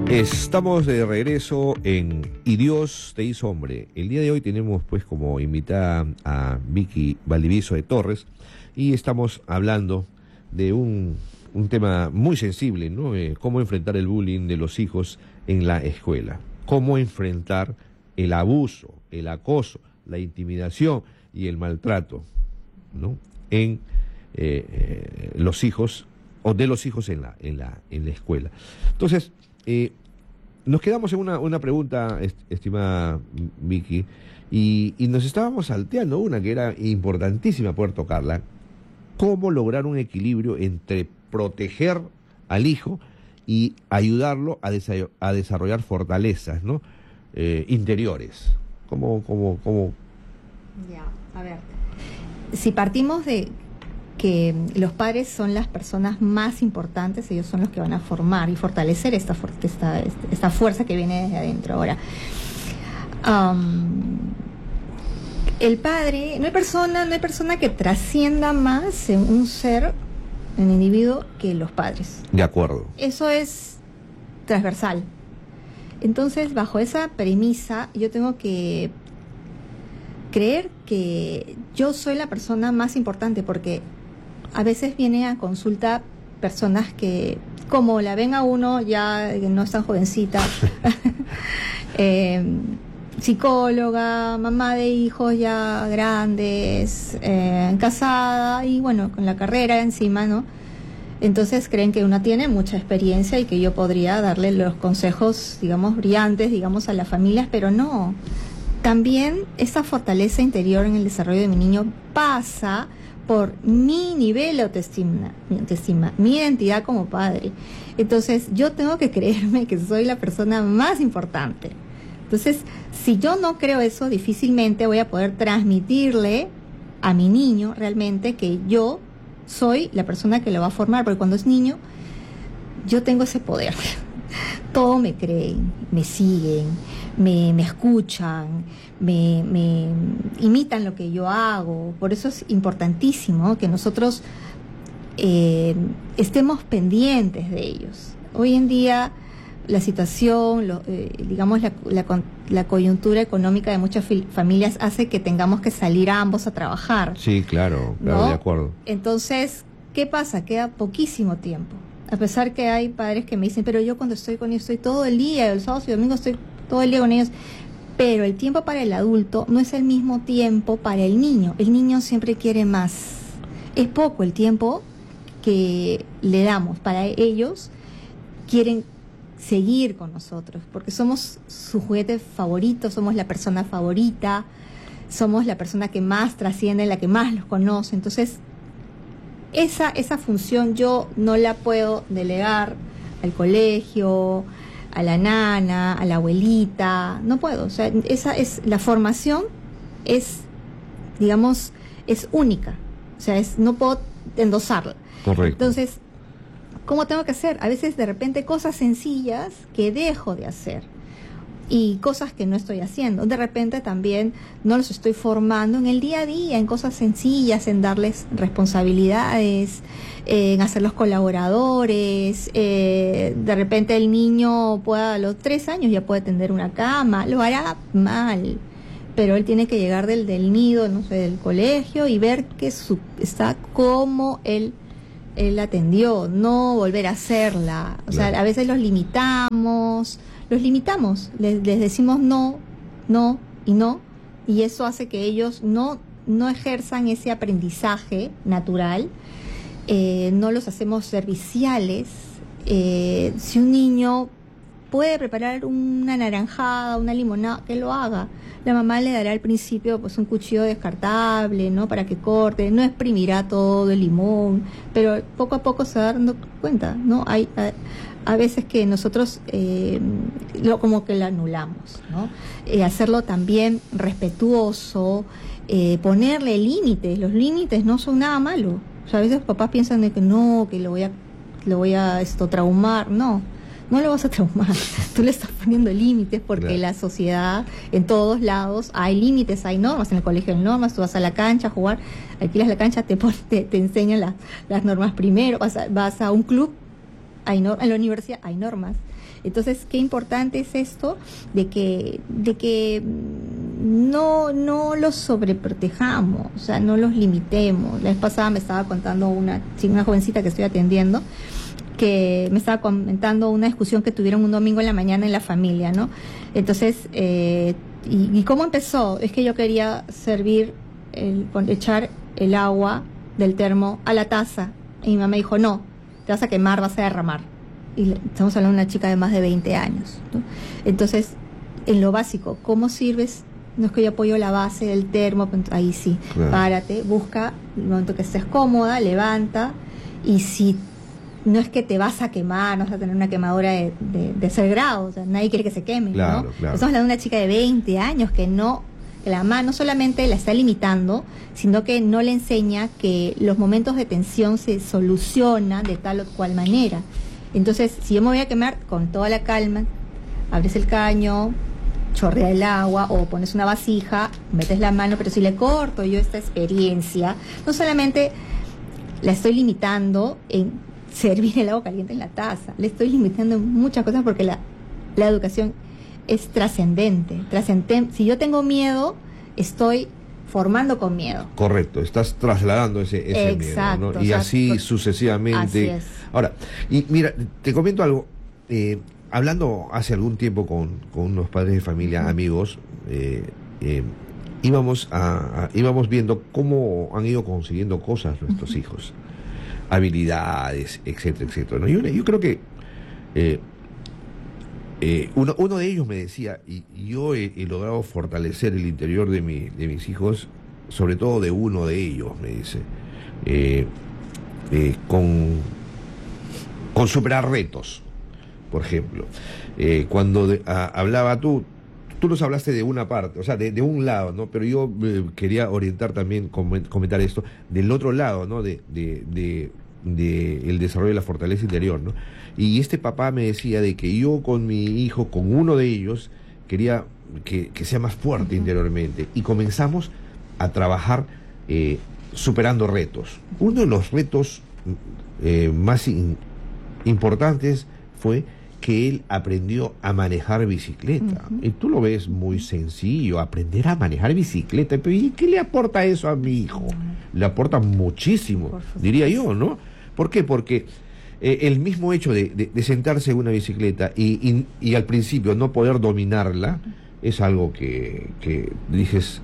Estamos de regreso en Y Dios te hizo hombre. El día de hoy tenemos pues como invitada a Vicky Valdivieso de Torres y estamos hablando de un tema muy sensible, ¿no? Cómo enfrentar el bullying de los hijos en la escuela, cómo enfrentar el abuso, el acoso, la intimidación y el maltrato, ¿no? En los hijos o de los hijos en la escuela. Entonces, nos quedamos en una pregunta, estimada Vicky, y nos estábamos salteando una que era importantísima poder tocarla. ¿Cómo lograr un equilibrio entre proteger al hijo y ayudarlo a desarrollar fortalezas, ¿no? Interiores? ¿Cómo? Ya, a ver. Si partimos de que los padres son las personas más importantes, ellos son los que van a formar y fortalecer esta fuerza que viene desde adentro. Ahora, el padre, no hay persona que trascienda más en un ser, en un individuo, que los padres. De acuerdo. Eso es transversal. Entonces, bajo esa premisa, yo tengo que creer que yo soy la persona más importante, porque a veces vienen a consulta personas que, como la ven a uno ya no es tan jovencita, psicóloga, mamá de hijos ya grandes, casada y bueno, con la carrera encima, ¿no? Entonces creen que una tiene mucha experiencia y que yo podría darle los consejos, digamos, brillantes, digamos, a las familias, pero no. También esa fortaleza interior en el desarrollo de mi niño pasa por mi nivel de autoestima, mi identidad como padre. Entonces, yo tengo que creerme que soy la persona más importante. Entonces, si yo no creo eso, difícilmente voy a poder transmitirle a mi niño realmente que yo soy la persona que lo va a formar, porque cuando es niño, yo tengo ese poder. Todo me creen, me siguen, me escuchan, me imitan lo que yo hago. Por eso es importantísimo que nosotros estemos pendientes de ellos. Hoy en día la situación, digamos la coyuntura económica de muchas familias hace que tengamos que salir ambos a trabajar. Sí, claro, ¿no? De acuerdo. Entonces, ¿qué pasa? Queda poquísimo tiempo. A pesar que hay padres que me dicen, pero yo cuando estoy con ellos estoy todo el día, el sábado y domingo estoy todo el día con ellos. Pero el tiempo para el adulto no es el mismo tiempo para el niño. El niño siempre quiere más. Es poco el tiempo que le damos. Para ellos quieren seguir con nosotros, porque somos su juguete favorito, somos la persona favorita, somos la persona que más trasciende, la que más los conoce. Entonces, esa función yo no la puedo delegar al colegio, a la nana, a la abuelita, no puedo. O sea, esa es la formación, es, digamos, es única. O sea, no puedo endosarla. Correcto. Entonces, ¿cómo tengo que hacer? A veces de repente cosas sencillas que dejo de hacer y cosas que no estoy haciendo. De repente también no los estoy formando en el día a día, en cosas sencillas, en darles responsabilidades, en hacerlos colaboradores. De repente el niño a los 3 años ya puede tender una cama, lo hará mal, pero él tiene que llegar del nido, no sé, del colegio y ver que está como él atendió, no volver a hacerla. O sea, a veces los limitamos, les decimos no, y eso hace que ellos no ejerzan ese aprendizaje natural, no los hacemos serviciales. Si un niño puede preparar una naranjada, una limonada, que lo haga. La mamá le dará al principio pues un cuchillo descartable, ¿no? Para que corte, no exprimirá todo el limón, pero poco a poco se va dando cuenta, ¿no? Hay a veces que nosotros como que lo anulamos, ¿no? Hacerlo también respetuoso, ponerle límites. Los límites no son nada malo. O sea, a veces los papás piensan de que no, que lo voy a traumar. No lo vas a traumar, tú le estás poniendo límites porque claro, la sociedad, en todos lados, hay límites, hay normas, en el colegio hay normas, tú vas a la cancha a jugar, alquilas la cancha, te enseñan las normas primero, vas a un club, en la universidad hay normas. Entonces, qué importante es esto de que no los sobreprotejamos, o sea, no los limitemos. La vez pasada me estaba contando una jovencita que estoy atendiendo, que me estaba comentando una discusión que tuvieron un domingo en la mañana en la familia, ¿no? Entonces, ¿y cómo empezó? Es que yo quería echar el agua del termo a la taza, y mi mamá dijo, no, te vas a quemar, vas a derramar. Y estamos hablando de una chica de más de 20 años, ¿no? Entonces, en lo básico, ¿cómo sirves? No es que yo apoyo la base del termo, ahí sí, claro. Párate, busca el momento que estés cómoda, levanta, y si no es que te vas a quemar, no vas a tener una quemadura de tercer grado, o sea, nadie quiere que se queme, claro, ¿no? Claro. Estamos hablando de una chica de 20 años que la mamá no solamente la está limitando, sino que no le enseña que los momentos de tensión se solucionan de tal o cual manera. Entonces, si yo me voy a quemar, con toda la calma, abres el caño, chorrea el agua o pones una vasija, metes la mano, pero si le corto yo esta experiencia, no solamente la estoy limitando en servir el agua caliente en la taza, le estoy limitando en muchas cosas porque la educación es trascendente. Si yo tengo miedo, estoy formando con miedo. Correcto, estás trasladando ese exacto, miedo, ¿no? Y así sucesivamente. Así es. Ahora, y mira, te comento algo. Hablando hace algún tiempo con unos padres de familia, amigos, íbamos viendo cómo han ido consiguiendo cosas nuestros hijos, habilidades, etcétera, etcétera, ¿no? Yo creo que uno de ellos me decía, y yo he logrado fortalecer el interior de mis hijos, sobre todo de uno de ellos, me dice, con superar retos, por ejemplo. Cuando hablaba tú nos hablaste de una parte, o sea, de un lado, ¿no? Pero yo quería orientar también, comentar esto, del otro lado, ¿no? De el desarrollo de la fortaleza interior, ¿no? Y este papá me decía de que yo con mi hijo, con uno de ellos, quería que sea más fuerte interiormente. Y comenzamos a trabajar superando retos. Uno de los retos más importantes fue que él aprendió a manejar bicicleta. Y tú lo ves muy sencillo, aprender a manejar bicicleta. Pero ¿y qué le aporta eso a mi hijo? Le aporta muchísimo, diría yo, ¿no? ¿Por qué? Porque el mismo hecho de sentarse en una bicicleta y al principio no poder dominarla, es algo que dices,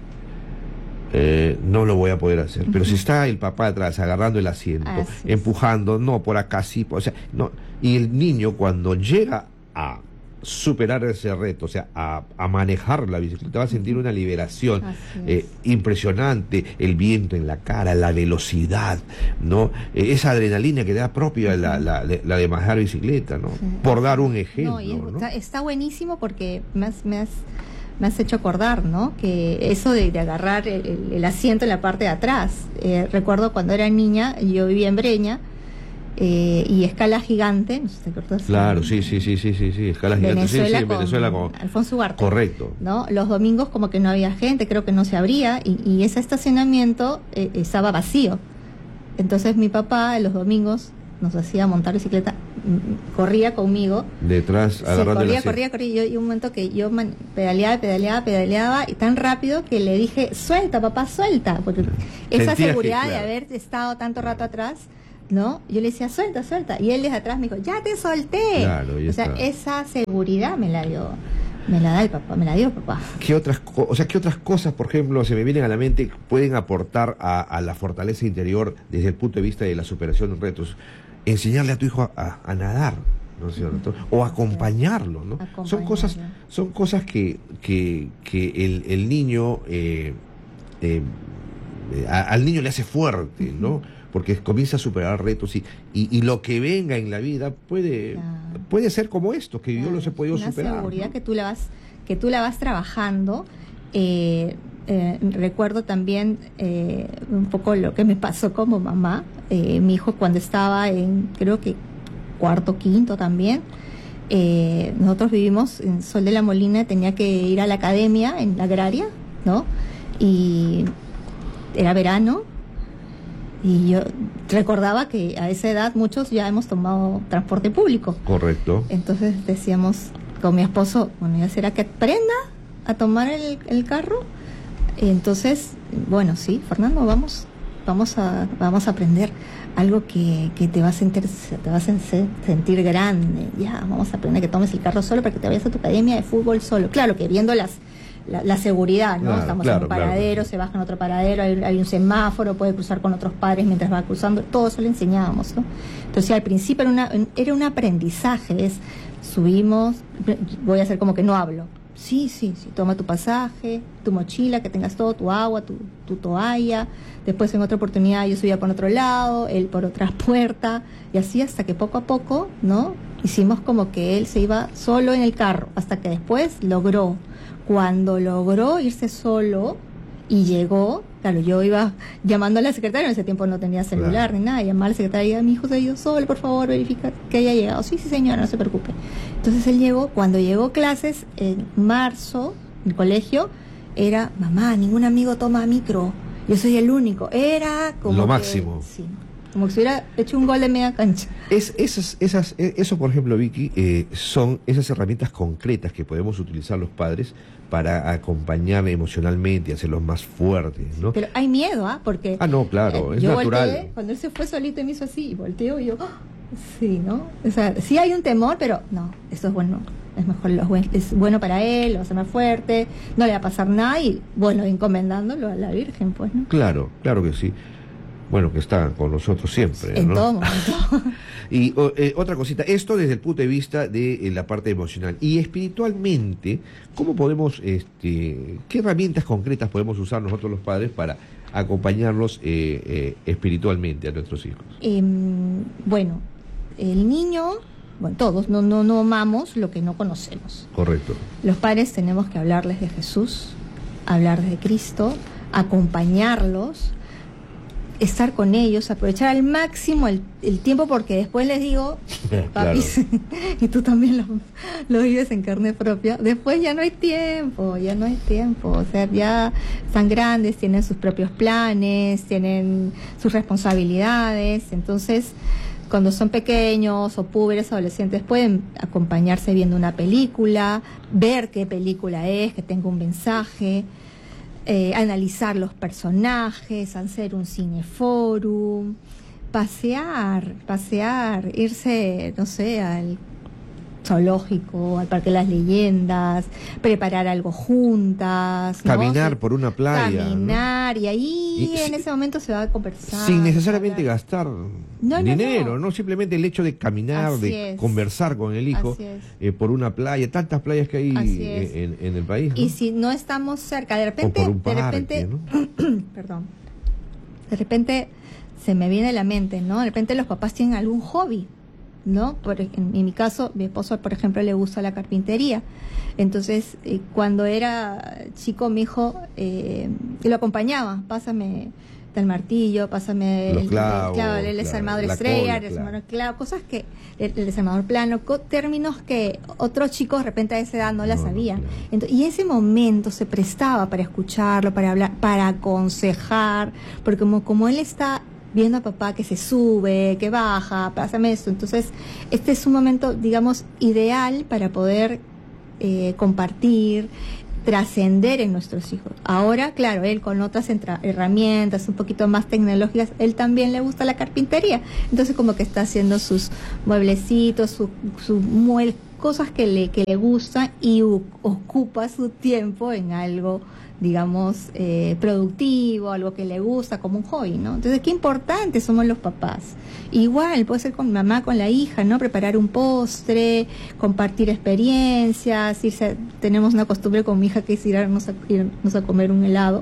no lo voy a poder hacer. Pero si está el papá atrás agarrando el asiento, empujando, no, por acá sí, o sea, no. Y el niño, cuando llega a superar ese reto, o sea, a manejar la bicicleta, va a sentir una liberación impresionante, el viento en la cara, la velocidad, ¿no? Esa adrenalina que da propia la de manejar bicicleta, ¿no? Por dar un ejemplo, ¿no? Está buenísimo porque me has hecho acordar, ¿no? Que eso de agarrar el asiento en la parte de atrás. Recuerdo cuando era niña, yo vivía en Breña, y Escala Gigante, no sé si te acuerdas. Claro, sí, Escala Gigante, Venezuela con Alfonso Ugarte. Correcto. ¿No? Los domingos como que no había gente, creo que no se abría, y ese estacionamiento estaba vacío. Entonces mi papá los domingos nos hacía montar bicicleta, corría conmigo. Detrás, agarrando corría, y un momento que yo pedaleaba, y tan rápido que le dije, suelta, papá, suelta, porque esa seguridad de haber estado tanto rato atrás, ¿no? Yo le decía, suelta, y él desde atrás me dijo, ya te solté. Claro, o sea, esa seguridad me la dio el papá. ¿Qué otras cosas, por ejemplo, se me vienen a la mente, pueden aportar a la fortaleza interior desde el punto de vista de la superación de retos? Enseñarle a tu hijo a nadar, ¿no es cierto? O acompañarlo, ¿no? Son cosas que el niño, al niño le hace fuerte, ¿no? Porque comienza a superar retos y lo que venga en la vida puede ser como esto, que yo los he podido superar. Una seguridad, ¿no? que tú la vas trabajando. Recuerdo también un poco lo que me pasó como mamá. Mi hijo, cuando estaba en, creo que cuarto, quinto también, nosotros vivimos en Sol de la Molina, tenía que ir a la academia en la agraria, ¿no? Y era verano, Y yo recordaba que a esa edad muchos ya hemos tomado transporte público. Correcto. Entonces decíamos con mi esposo, bueno, ¿ya será que aprenda a tomar el carro? Entonces, bueno, sí, Fernando, vamos a aprender algo que te va a sentir grande. Ya, vamos a aprender que tomes el carro solo para que te vayas a tu academia de fútbol solo. Claro que viendo la seguridad, ¿no? Estamos en un paradero, se baja en otro paradero, hay un semáforo, puede cruzar con otros padres mientras va cruzando, todo eso le enseñábamos, ¿no? Entonces al principio era un aprendizaje, subimos, voy a hacer como que no hablo. Sí, toma tu pasaje, tu mochila, que tengas todo, tu agua, tu toalla. Después en otra oportunidad yo subía por otro lado, él por otra puerta, y así hasta que poco a poco, ¿no? Hicimos como que él se iba solo en el carro, hasta que después cuando logró irse solo y llegó, claro, yo iba llamando a la secretaria, en ese tiempo no tenía celular ni nada, llamaba a la secretaria, mi hijo se ha ido solo, por favor, verifica que haya llegado. Sí, señora, no se preocupe. Entonces él llegó, cuando llegó clases en marzo, el colegio, era, mamá, ningún amigo toma micro, yo soy el único. Era como lo máximo. Sí, como si hubiera hecho un gol de media cancha. Eso, por ejemplo, Vicky, son esas herramientas concretas que podemos utilizar los padres para acompañar emocionalmente, hacerlos más fuertes, ¿no? Pero hay miedo, Porque... no, claro, es natural. Volteé, cuando él se fue solito y me hizo así, y volteo y yo, sí, ¿no? O sea, sí hay un temor, pero no, eso es bueno, es mejor, es bueno para él, lo va a hacer más fuerte, no le va a pasar nada y, bueno, encomendándolo a la Virgen, pues, ¿no? Claro que sí. Bueno, que está con nosotros siempre, en ¿no? todo momento. Y otra cosita, esto desde el punto de vista de la parte emocional. Y espiritualmente, ¿cómo podemos, qué herramientas concretas podemos usar nosotros los padres para acompañarlos espiritualmente a nuestros hijos? Bueno, el niño, todos no amamos lo que no conocemos. Correcto. Los padres tenemos que hablarles de Jesús, hablarles de Cristo, acompañarlos, estar con ellos, aprovechar al máximo el tiempo, porque después les digo, papis, y tú también lo vives en carne propia, después ya no hay tiempo, o sea, ya están grandes, tienen sus propios planes, tienen sus responsabilidades, entonces cuando son pequeños o púberes, adolescentes, pueden acompañarse viendo una película, ver qué película es, que tenga un mensaje, analizar los personajes, hacer un cineforum, pasear, irse, no sé, al zoológico, al Parque de las Leyendas, preparar algo juntas, caminar, ¿no? Por una playa, caminar, ¿no? Y ahí en ese momento se va a conversar. Sin necesariamente gastar dinero, no. Simplemente el hecho de caminar, conversar con el hijo por una playa, tantas playas que hay en el país, ¿no? Y si no estamos cerca, de repente, o por un parque, ¿no? Perdón, de repente se me viene a la mente, ¿no? De repente los papás tienen algún hobby, ¿no? En mi caso, mi esposo, por ejemplo, le gusta la carpintería. Entonces, cuando era chico, mi hijo lo acompañaba. Pásame el martillo, pásame el desarmador estrella, el desarmador clavo, cosas que el desarmador plano, términos que otros chicos de repente a esa edad no la sabían. Claro. Entonces, y ese momento se prestaba para escucharlo, para hablar, para aconsejar, porque como él está viendo a papá que se sube, que baja, pásame esto. Entonces, este es un momento, digamos, ideal para poder compartir, trascender en nuestros hijos. Ahora, claro, él con otras herramientas un poquito más tecnológicas, él también le gusta la carpintería. Entonces, como que está haciendo sus mueblecitos, cosas que le gustan y ocupa su tiempo en algo, digamos, productivo, algo que le gusta, como un hobby, ¿no? Entonces, qué importantes somos los papás. Igual, puede ser con mamá, con la hija, ¿no? Preparar un postre, compartir experiencias, tenemos una costumbre con mi hija que es irnos a comer un helado,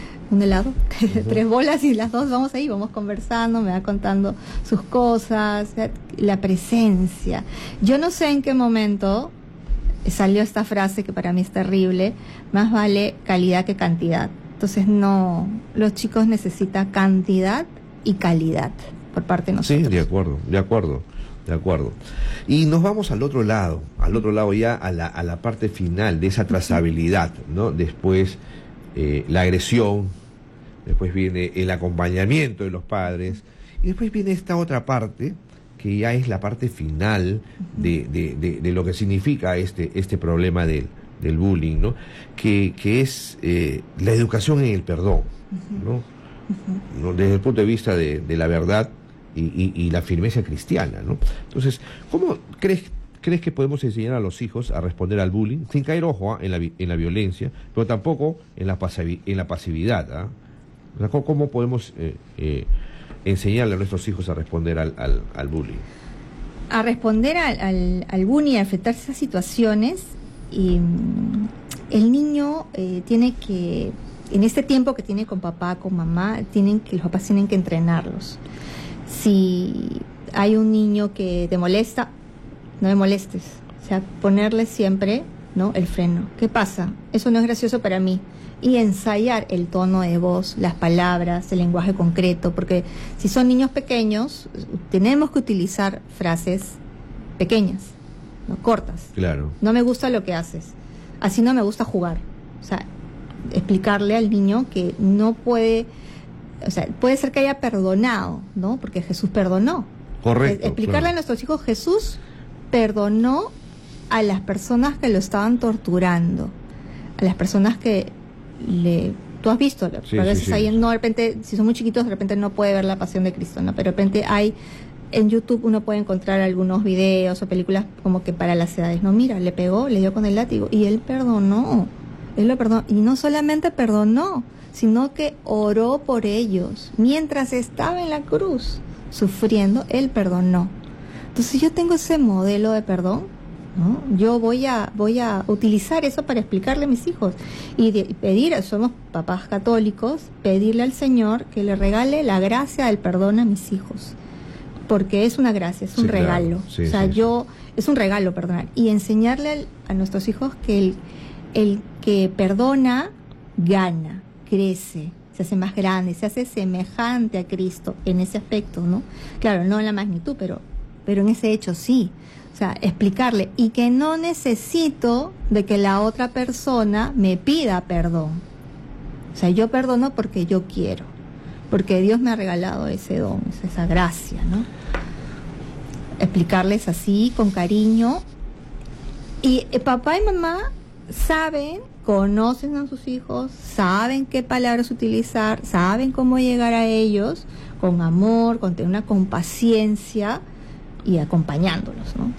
3 bolas y las dos vamos conversando, me va contando sus cosas, la presencia. Yo no sé en qué momento salió esta frase que para mí es terrible, más vale calidad que cantidad. Entonces los chicos necesitan cantidad y calidad por parte de nosotros. Sí, de acuerdo. Y nos vamos al otro lado ya a la parte final de esa trazabilidad, ¿no? Después la agresión después viene el acompañamiento de los padres, y después viene esta otra parte, que ya es la parte final de lo que significa este problema del bullying, ¿no? Que es la educación en el perdón, ¿no? Desde el punto de vista de la verdad y la firmeza cristiana, ¿no? Entonces, ¿cómo crees que podemos enseñar a los hijos a responder al bullying sin caer, ojo, en la violencia, pero tampoco en la pasividad? O sea, ¿cómo podemos enseñarle a nuestros hijos a responder al bullying? A responder al bullying, a enfrentarse a esas situaciones, y el niño tiene que, en este tiempo que tiene con papá, con mamá, los papás tienen que entrenarlos. Si hay un niño que te molesta, no me molestes. O sea, ponerle siempre, ¿no?, el freno. ¿Qué pasa? Eso no es gracioso para mí. Y ensayar el tono de voz, las palabras, el lenguaje concreto, porque si son niños pequeños, tenemos que utilizar frases pequeñas, ¿no?, cortas. Claro. No me gusta lo que haces. Así no me gusta jugar. O sea, explicarle al niño que no puede, o sea, puede ser que haya perdonado, ¿no? Porque Jesús perdonó. Correcto. Explicarle claro. a nuestros hijos, Jesús perdonó a las personas que lo estaban torturando, a las personas que tú has visto, Sí, a veces sí. ahí, no, de repente, si son muy chiquitos, de repente no puede ver la Pasión de Cristo, ¿no? Pero de repente en YouTube uno puede encontrar algunos videos o películas como que para las edades. No, mira, le pegó, le dio con el látigo y él perdonó. Él lo perdonó. Y no solamente perdonó, sino que oró por ellos. Mientras estaba en la cruz sufriendo, él perdonó. Entonces yo tengo ese modelo de perdón, ¿no? Yo voy a utilizar eso para explicarle a mis hijos y pedir, somos papás católicos, pedirle al Señor que le regale la gracia del perdón a mis hijos, porque es una gracia, es un regalo. Claro. Sí, o sea, sí, es un regalo perdonar, y enseñarle a nuestros hijos que el que perdona gana, crece, se hace más grande, se hace semejante a Cristo en ese aspecto, ¿no? Claro, no en la magnitud, pero en ese hecho sí. O sea, explicarle, y que no necesito de que la otra persona me pida perdón. O sea, yo perdono porque yo quiero, porque Dios me ha regalado ese don, esa gracia, ¿no? Explicarles así, con cariño. Y papá y mamá saben, conocen a sus hijos, saben qué palabras utilizar, saben cómo llegar a ellos, con amor, con paciencia, y acompañándolos, ¿no?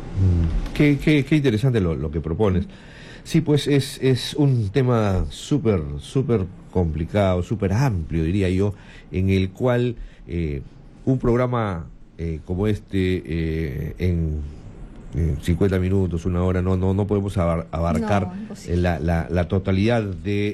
Qué interesante lo que propones. Sí, pues es un tema súper complicado, súper amplio, diría yo, en el cual un programa como en 50 minutos, una hora, no podemos abarcar la totalidad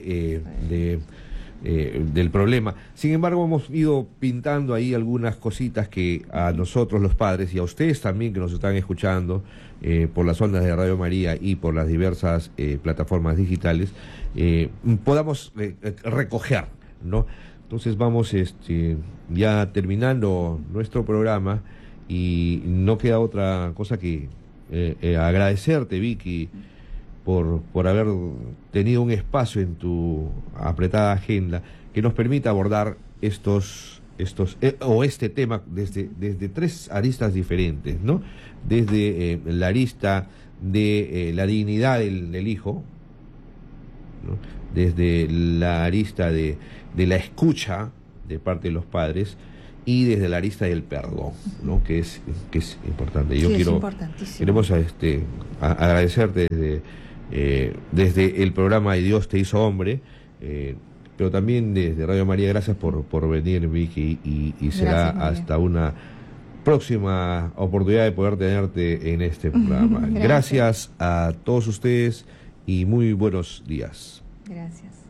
del problema. Sin embargo, hemos ido pintando ahí algunas cositas que a nosotros los padres, y a ustedes también que nos están escuchando por las ondas de Radio María y por las diversas plataformas digitales, podamos recoger, ¿no? Entonces vamos ya terminando nuestro programa, y no queda otra cosa que agradecerte, Vicky, por haber tenido un espacio en tu apretada agenda que nos permita abordar este tema desde tres aristas diferentes, ¿no? Desde la arista de la dignidad del hijo, ¿no? Desde la arista de la escucha de parte de los padres, y desde la arista del perdón, ¿no? que es importante. Yo queremos agradecerte desde el programa de Dios te hizo hombre, pero también desde Radio María. Gracias por venir, Vicky, y será hasta una próxima oportunidad de poder tenerte en este programa. Gracias a todos ustedes y muy buenos días. Gracias.